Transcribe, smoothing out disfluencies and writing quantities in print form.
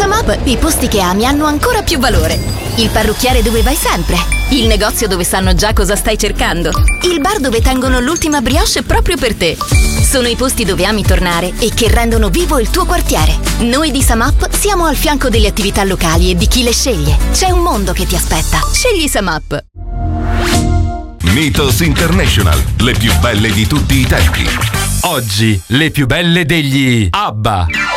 Samap i posti che ami hanno ancora più valore. Il parrucchiere dove vai sempre. Il negozio dove sanno già cosa stai cercando. Il bar dove tengono l'ultima brioche proprio per te. Sono i posti dove ami tornare e che rendono vivo il tuo quartiere. Noi di Samap siamo al fianco delle attività locali e di chi le sceglie. C'è un mondo che ti aspetta. Scegli Samap. Mythos International, le più belle di tutti i tempi. Oggi le più belle degli ABBA.